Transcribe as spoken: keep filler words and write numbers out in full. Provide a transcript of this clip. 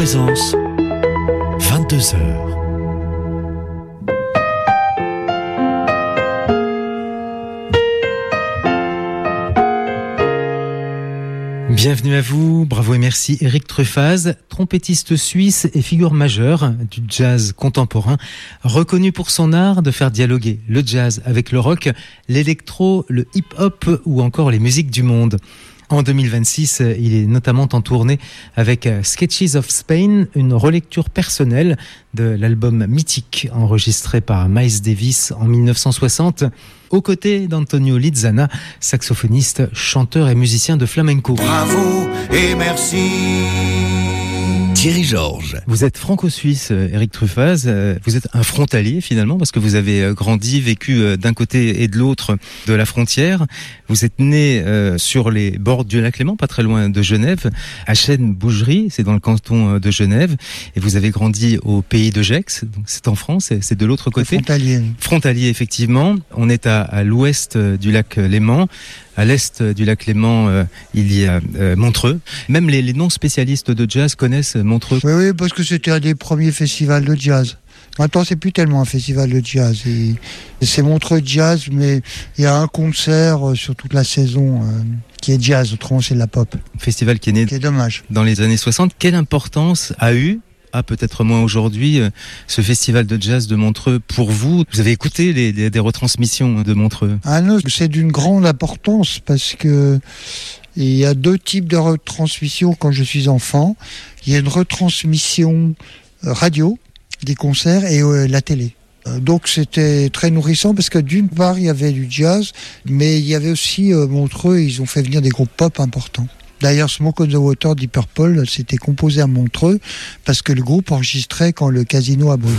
Présence, vingt-deux heures. Bienvenue à vous, bravo et merci Eric Truffaz, trompettiste suisse et figure majeure du jazz contemporain, reconnu pour son art de faire dialoguer le jazz avec le rock, l'électro, le hip-hop ou encore les musiques du monde. En deux mille vingt-six, il est notamment en tournée avec Sketches of Spain, une relecture personnelle de l'album mythique enregistré par Miles Davis en dix-neuf cent soixante, aux côtés d'Antonio Lizana, saxophoniste, chanteur et musicien de flamenco. Bravo et merci. Thierry Georges. Vous êtes franco-suisse, Eric Truffaz. Vous êtes un frontalier finalement parce que vous avez grandi, vécu d'un côté et de l'autre de la frontière. Vous êtes né sur les bords du lac Léman, pas très loin de Genève, à Chêne-Bougerie, c'est dans le canton de Genève. Et vous avez grandi au pays de Gex, donc c'est en France, c'est de l'autre côté. Frontalier. Frontalier, effectivement. On est à, à l'ouest du lac Léman. À l'est du lac Léman, euh, il y a euh, Montreux. Même les, les non-spécialistes de jazz connaissent Montreux. Oui, oui, parce que c'était un des premiers festivals de jazz. Maintenant, c'est plus tellement un festival de jazz. Et c'est Montreux Jazz, mais il y a un concert sur toute la saison euh, qui est jazz. Autrement, c'est de la pop. Festival qui est né qui est dommage. Dans les années soixante. Quelle importance a eu Ah, peut-être moins aujourd'hui, ce festival de jazz de Montreux pour vous? Vous avez écouté les, les, des retransmissions de Montreux? Ah non, c'est d'une grande importance parce que il y a deux types de retransmissions quand je suis enfant. Il y a une retransmission radio des concerts et euh, la télé. Donc c'était très nourrissant parce que d'une part il y avait du jazz, mais il y avait aussi euh, Montreux, ils ont fait venir des groupes pop importants. D'ailleurs, Smoke on the Water, Deep Purple, c'était composé à Montreux parce que le groupe enregistrait quand le casino a brûlé.